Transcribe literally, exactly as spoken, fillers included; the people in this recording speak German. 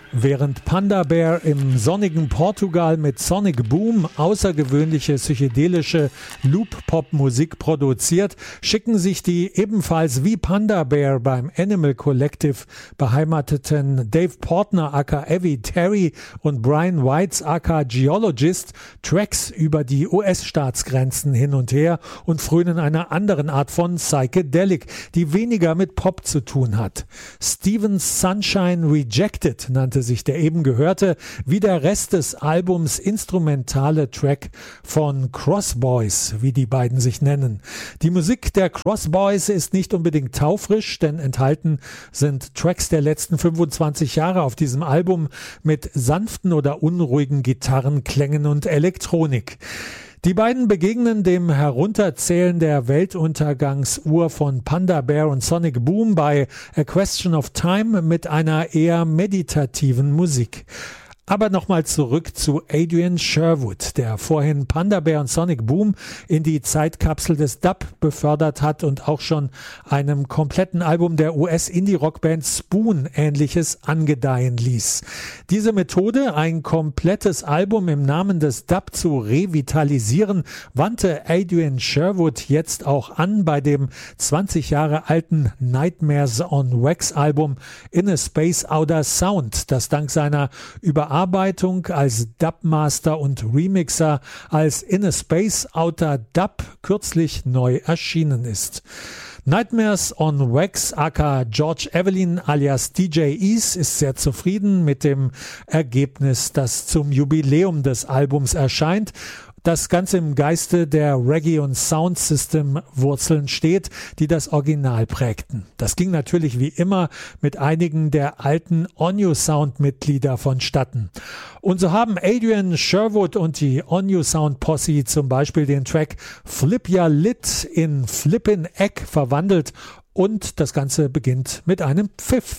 Während Panda Bear im sonnigen Portugal mit Sonic Boom außergewöhnliche psychedelische Loop-Pop-Musik produziert, schicken sich die ebenfalls wie Panda Bear beim Animal Collective beheimateten Dave Portner aka Evie Terry und Brian Whites aka Geologist Tracks über die U S-Staatsgrenzen hin und her und frönen einer anderen Art von Psychedelic, die weniger mit Pop zu tun hat. Stevens Sunshine Rejected nannte sich der eben gehörte, wie der Rest des Albums instrumentale Track von Crossboys, wie die beiden sich nennen. Die Musik der Crossboys ist nicht unbedingt taufrisch, denn enthalten sind Tracks der letzten fünfundzwanzig Jahre auf diesem Album mit sanften oder unruhigen Gitarrenklängen und Elektronik. Die beiden begegnen dem Herunterzählen der Weltuntergangsuhr von Panda Bear und Sonic Boom bei A Question of Time mit einer eher meditativen Musik. Aber nochmal zurück zu Adrian Sherwood, der vorhin Panda Bear und Sonic Boom in die Zeitkapsel des Dub befördert hat und auch schon einem kompletten Album der U S-Indie-Rockband Spoon Ähnliches angedeihen ließ. Diese Methode, ein komplettes Album im Namen des Dub zu revitalisieren, wandte Adrian Sherwood jetzt auch an bei dem zwanzig Jahre alten Nightmares on Wax Album In a Space Outer Sound, das dank seiner Überarbeitung Arbeitung als Dubmaster und Remixer als In a Space Outer Dub kürzlich neu erschienen ist. Nightmares on Wax aka George Evelyn alias D J Ease ist sehr zufrieden mit dem Ergebnis, das zum Jubiläum des Albums erscheint. Das Ganze im Geiste der Reggae- und Soundsystem-Wurzeln steht, die das Original prägten. Das ging natürlich wie immer mit einigen der alten On-You-Sound-Mitglieder vonstatten. Und so haben Adrian Sherwood und die On-You-Sound-Posse zum Beispiel den Track Flip Ya Lit in Flippin' Egg verwandelt und das Ganze beginnt mit einem Pfiff.